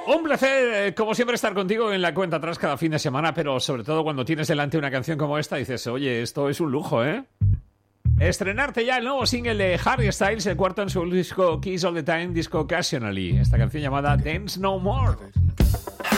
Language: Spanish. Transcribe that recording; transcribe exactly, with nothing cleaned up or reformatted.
Un placer, eh, como siempre, estar contigo en la cuenta atrás cada fin de semana, pero sobre todo cuando tienes delante una canción como esta, dices, oye, esto es un lujo, ¿eh? Estrenarte ya el nuevo single de Harry Styles, el cuarto en su disco Kiss All The Time, disco Occasionally. Esta canción llamada Dance No More.